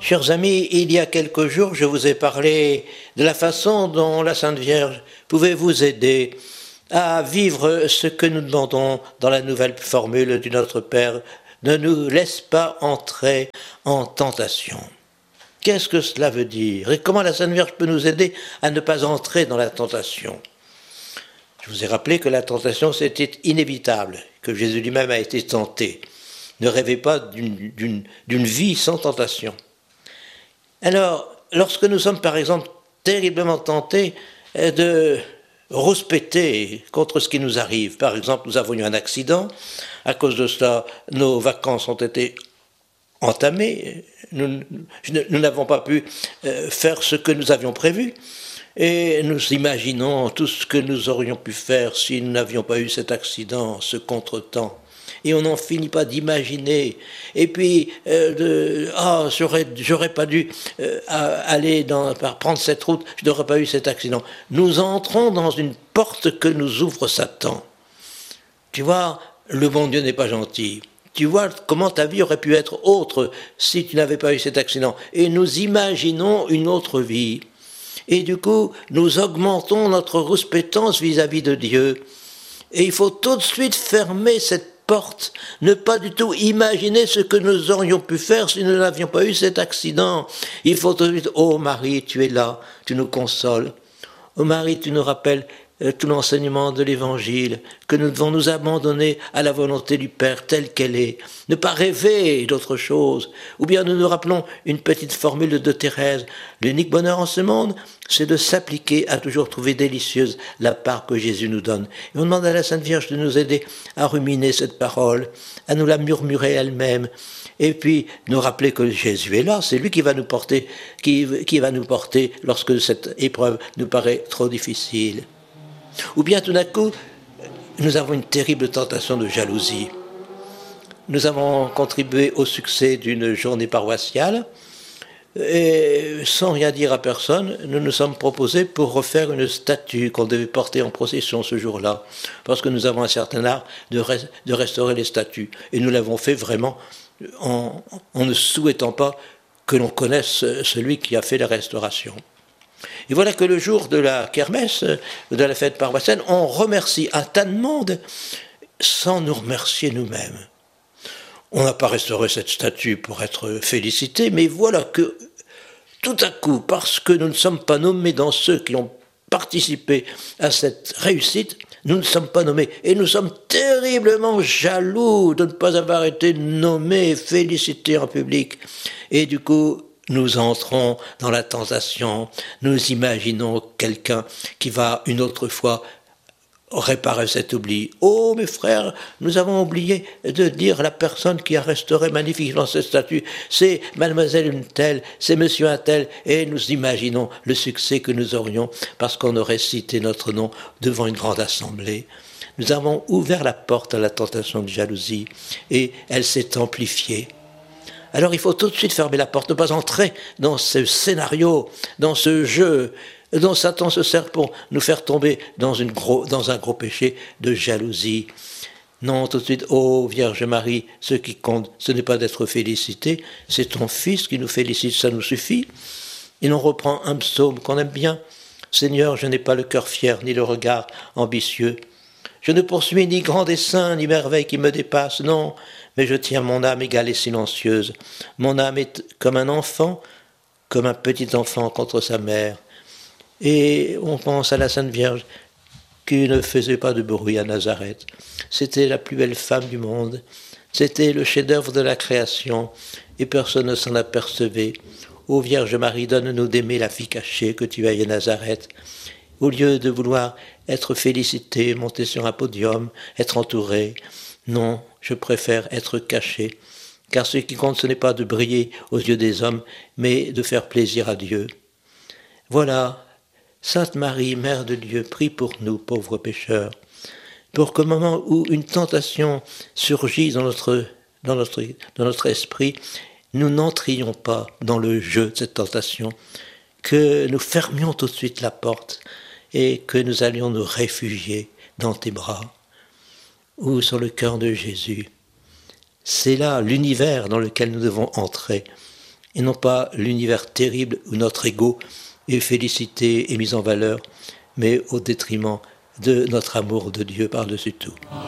Chers amis, il y a quelques jours, je vous ai parlé de la façon dont la Sainte Vierge pouvait vous aider à vivre ce que nous demandons dans la nouvelle formule du Notre Père. Ne nous laisse pas entrer en tentation. Qu'est-ce que cela veut dire? Et comment la Sainte Vierge peut nous aider à ne pas entrer dans la tentation? Je vous ai rappelé que la tentation, c'était inévitable, que Jésus lui-même a été tenté. Ne rêvez pas d'une vie sans tentation. Alors, lorsque nous sommes par exemple terriblement tentés de rouspéter contre ce qui nous arrive, par exemple nous avons eu un accident, à cause de cela nos vacances ont été entamées, nous n'avons pas pu faire ce que nous avions prévu, et nous imaginons tout ce que nous aurions pu faire si nous n'avions pas eu cet accident, ce contretemps. Et on n'en finit pas d'imaginer. Et puis, j'aurais pas dû prendre cette route, je n'aurais pas eu cet accident. Nous entrons dans une porte que nous ouvre Satan. Tu vois, le bon Dieu n'est pas gentil. Tu vois comment ta vie aurait pu être autre si tu n'avais pas eu cet accident. Et nous imaginons une autre vie. Et du coup, nous augmentons notre rouspétance vis-à-vis de Dieu. Et il faut tout de suite fermer cette porte, ne pas du tout imaginer ce que nous aurions pu faire si nous n'avions pas eu cet accident. Il faut tout de suite, oh Marie, tu es là, tu nous consoles. Oh Marie, tu nous rappelles tout l'enseignement de l'Évangile, que nous devons nous abandonner à la volonté du Père telle qu'elle est, ne pas rêver d'autre chose. Ou bien nous nous rappelons une petite formule de Thérèse, l'unique bonheur en ce monde, c'est de s'appliquer à toujours trouver délicieuse la part que Jésus nous donne. Et on demande à la Sainte Vierge de nous aider à ruminer cette parole, à nous la murmurer elle-même, et puis nous rappeler que Jésus est là, c'est lui qui va nous porter, qui va nous porter lorsque cette épreuve nous paraît trop difficile. Ou bien tout d'un coup, nous avons une terrible tentation de jalousie. Nous avons contribué au succès d'une journée paroissiale et sans rien dire à personne, nous nous sommes proposés pour refaire une statue qu'on devait porter en procession ce jour-là, parce que nous avons un certain art de restaurer les statues. Et nous l'avons fait vraiment en ne souhaitant pas que l'on connaisse celui qui a fait la restauration. Et voilà que le jour de la kermesse, de la fête paroissiale, on remercie un tas de monde sans nous remercier nous-mêmes. On n'a pas restauré cette statue pour être félicité, mais voilà que tout à coup, parce que nous ne sommes pas nommés dans ceux qui ont participé à cette réussite, nous ne sommes pas nommés. Et nous sommes terriblement jaloux de ne pas avoir été nommés et félicités en public. Et du coup, nous entrons dans la tentation, nous imaginons quelqu'un qui va une autre fois réparer cet oubli. Oh mes frères, nous avons oublié de dire la personne qui a restauré magnifiquement cette statue, c'est mademoiselle une telle, c'est monsieur un tel, et nous imaginons le succès que nous aurions parce qu'on aurait cité notre nom devant une grande assemblée. Nous avons ouvert la porte à la tentation de jalousie et elle s'est amplifiée. Alors il faut tout de suite fermer la porte, ne pas entrer dans ce scénario, dans ce jeu dont Satan se sert pour nous faire tomber dans un gros péché de jalousie. Non, tout de suite, ô Vierge Marie, ce qui compte, ce n'est pas d'être félicité, c'est ton Fils qui nous félicite, ça nous suffit. Et l'on reprend un psaume qu'on aime bien. Seigneur, je n'ai pas le cœur fier, ni le regard ambitieux. Je ne poursuis ni grand dessein, ni merveille qui me dépasse, non, mais je tiens mon âme égale et silencieuse. Mon âme est comme un enfant, comme un petit enfant contre sa mère. Et on pense à la Sainte Vierge qui ne faisait pas de bruit à Nazareth. C'était la plus belle femme du monde. C'était le chef-d'œuvre de la création et personne ne s'en apercevait. Ô Vierge Marie, donne-nous d'aimer la fille cachée que tu as à Nazareth. Au lieu de vouloir être félicité, monter sur un podium, être entouré, non, je préfère être caché. Car ce qui compte, ce n'est pas de briller aux yeux des hommes, mais de faire plaisir à Dieu. Voilà, Sainte Marie, Mère de Dieu, prie pour nous, pauvres pécheurs, pour qu'au moment où une tentation surgit dans notre esprit, nous n'entrions pas dans le jeu de cette tentation, que nous fermions tout de suite la porte et que nous allions nous réfugier dans tes bras ou sur le cœur de Jésus. C'est là l'univers dans lequel nous devons entrer et non pas l'univers terrible où notre ego est félicité et mis en valeur, mais au détriment de notre amour de Dieu par-dessus tout.